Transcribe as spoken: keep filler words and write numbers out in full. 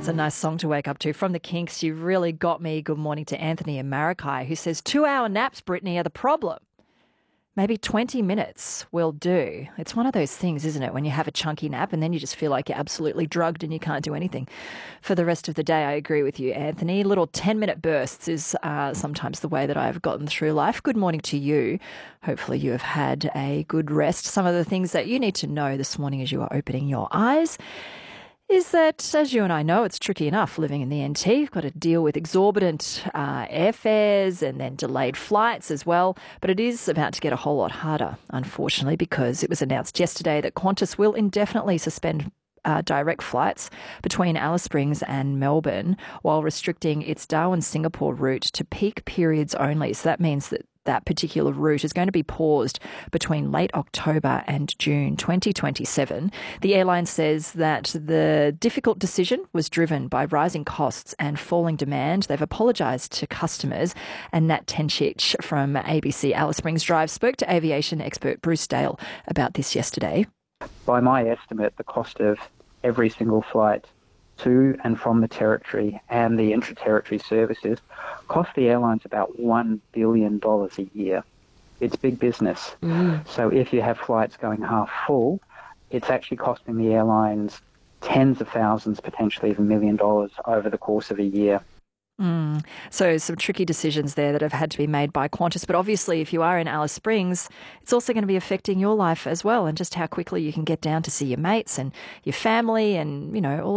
It's a nice song to wake up to. From the Kinks, You Really Got Me. Good morning to Anthony and Marikai, who says two-hour naps, Brittany, are the problem. Maybe twenty minutes will do. It's one of those things, isn't it, when you have a chunky nap and then you just feel like you're absolutely drugged and you can't do anything for the rest of the day. I agree with you, Anthony. Little ten-minute bursts is uh, sometimes the way that I've gotten through life. Good morning to you. Hopefully you have had a good rest. Some of the things that you need to know this morning as you are opening your eyes is that, as you and I know, it's tricky enough living in the N T. You've got to deal with exorbitant uh, airfares and then delayed flights as well. But it is about to get a whole lot harder, unfortunately, because it was announced yesterday that Qantas will indefinitely suspend Uh, direct flights between Alice Springs and Melbourne while restricting its Darwin-Singapore route to peak periods only. So that means that that particular route is going to be paused between late October and June twenty twenty-seven. The airline says that the difficult decision was driven by rising costs and falling demand. They've apologised to customers, and Nat Tenchich from A B C Alice Springs Drive spoke to aviation expert Bruce Dale about this yesterday. By my estimate, the cost of every single flight to and from the territory and the intra-territory services cost the airlines about one billion dollars a year. It's big business. Mm. So if you have flights going half full, it's actually costing the airlines tens of thousands, potentially even a million dollars over the course of a year. Mm. So some tricky decisions there that have had to be made by Qantas. But obviously, if you are in Alice Springs, it's also going to be affecting your life as well, and just how quickly you can get down to see your mates and your family and, you know, all